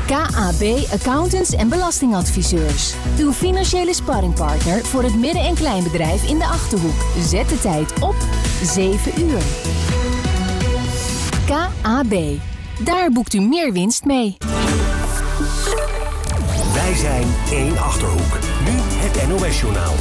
KAB Accountants en Belastingadviseurs. Uw financiële sparringpartner voor het midden- en kleinbedrijf in de Achterhoek. Zet de tijd op 7 uur. KAB. Daar boekt u meer winst mee. Wij zijn 1 Achterhoek. Nu het NOS-journaal.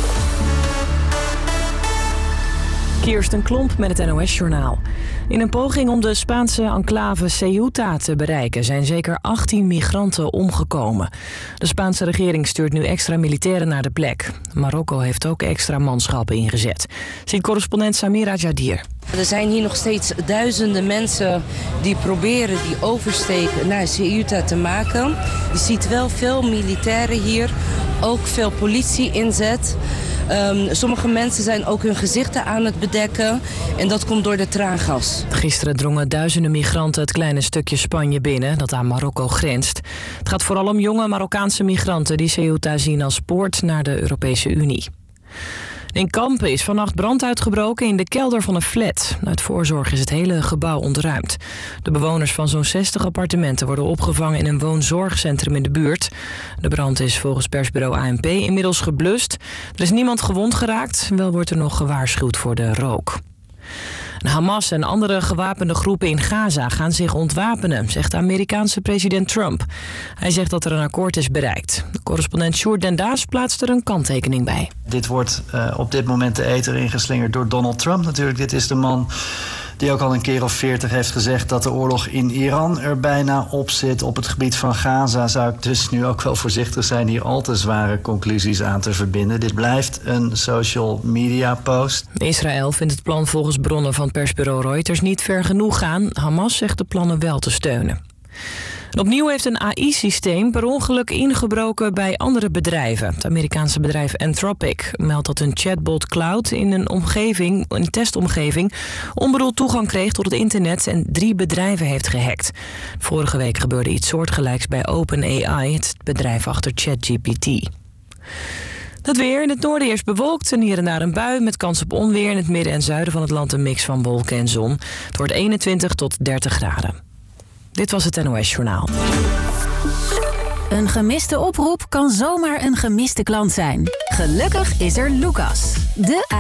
Kirsten Klomp met het NOS-journaal. In een poging om de Spaanse enclave Ceuta te bereiken zijn zeker 18 migranten omgekomen. De Spaanse regering stuurt nu extra militairen naar de plek. Marokko heeft ook extra manschappen ingezet, ziet correspondent Samira Jadir. Er zijn hier nog steeds duizenden mensen die proberen die oversteek naar Ceuta te maken. Je ziet wel veel militairen hier, ook veel politie-inzet. Sommige mensen zijn ook hun gezichten aan het bedekken en dat komt door de traangas. Gisteren drongen duizenden migranten het kleine stukje Spanje binnen dat aan Marokko grenst. Het gaat vooral om jonge Marokkaanse migranten die Ceuta zien als poort naar de Europese Unie. In Kampen is vannacht brand uitgebroken in de kelder van een flat. Uit voorzorg is het hele gebouw ontruimd. De bewoners van zo'n 60 appartementen worden opgevangen in een woonzorgcentrum in de buurt. De brand is volgens persbureau ANP inmiddels geblust. Er is niemand gewond geraakt, wel wordt er nog gewaarschuwd voor de rook. Hamas en andere gewapende groepen in Gaza gaan zich ontwapenen, zegt de Amerikaanse president Trump. Hij zegt dat er een akkoord is bereikt. De correspondent Sjoerd Den Daas plaatst er een kanttekening bij. Dit wordt op dit moment de eter ingeslingerd door Donald Trump natuurlijk. Dit is de man die ook al een keer of 40 heeft gezegd dat de oorlog in Iran er bijna op zit. Op het gebied van Gaza zou ik dus nu ook wel voorzichtig zijn hier al te zware conclusies aan te verbinden. Dit blijft een social media post. Israël vindt het plan volgens bronnen van persbureau Reuters niet ver genoeg gaan. Hamas zegt de plannen wel te steunen. En opnieuw heeft een AI-systeem per ongeluk ingebroken bij andere bedrijven. Het Amerikaanse bedrijf Anthropic meldt dat een chatbot Cloud in een testomgeving onbedoeld toegang kreeg tot het internet en 3 bedrijven heeft gehackt. Vorige week gebeurde iets soortgelijks bij OpenAI, het bedrijf achter ChatGPT. Het weer. In het noorden eerst bewolkt en hier en daar een bui met kans op onweer. In het midden en zuiden van het land een mix van wolken en zon. Het wordt 21 tot 30 graden. Dit was het NOS-journaal. Een gemiste oproep kan zomaar een gemiste klant zijn. Gelukkig is er Lucas. De